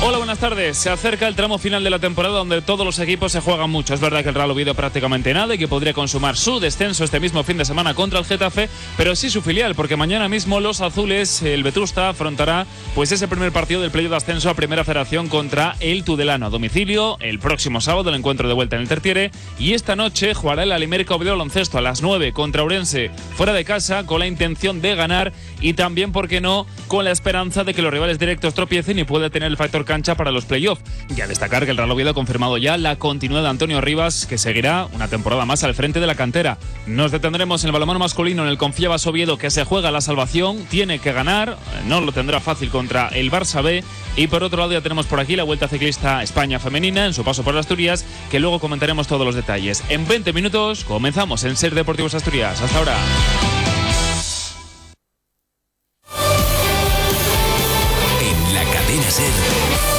Hola, buenas tardes. Se acerca el tramo final de la temporada donde todos los equipos se juegan mucho. Es verdad que el Real Oviedo prácticamente nada y que podría consumar su descenso este mismo fin de semana contra el Getafe, pero sí su filial, porque mañana mismo los azules, el Vetusta, afrontará pues ese primer partido del playoff de ascenso a Primera Federación contra el Tudelano a domicilio. El próximo sábado el encuentro de vuelta en el Tertiere, y esta noche jugará el Alimérica Oviedo Baloncesto a las 9 contra Ourense fuera de casa, con la intención de ganar y también, por qué no, con la esperanza de que los rivales directos tropiecen y pueda tener el factor cancha para los playoffs. Y a destacar que el Real Oviedo ha confirmado ya la continuidad de Antonio Rivas, que seguirá una temporada más al frente de la cantera. Nos detendremos en el balonmano masculino en el Confiabas Oviedo, que se juega la salvación, tiene que ganar, no lo tendrá fácil contra el Barça B. Y por otro lado ya tenemos por aquí la Vuelta Ciclista España Femenina en su paso por Asturias, que luego comentaremos todos los detalles. En 20 minutos comenzamos en Ser Deportivos Asturias. Hasta ahora. En la cadena SER.